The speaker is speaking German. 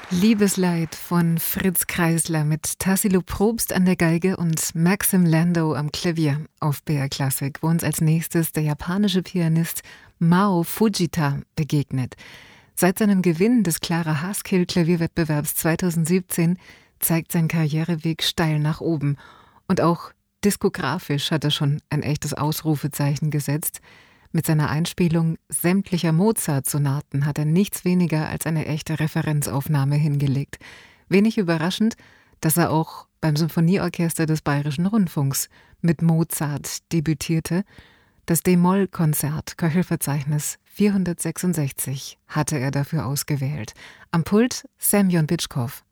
Liebesleid von Fritz Kreisler mit Tassilo Probst an der Geige und Maxim Lando am Klavier auf BR Classic, wo uns als nächstes der japanische Pianist Mao Fujita begegnet. Seit seinem Gewinn des Clara Haskell-Klavierwettbewerbs 2017 zeigt sein Karriereweg steil nach oben. Und auch diskografisch hat er schon ein echtes Ausrufezeichen gesetzt. Mit seiner Einspielung sämtlicher Mozart-Sonaten hat er nichts weniger als eine echte Referenzaufnahme hingelegt. Wenig überraschend, dass er auch beim Symphonieorchester des Bayerischen Rundfunks mit Mozart debütierte. Das D-Moll-Konzert, Köchelverzeichnis 466, hatte er dafür ausgewählt. Am Pult Semjon Bitschkow.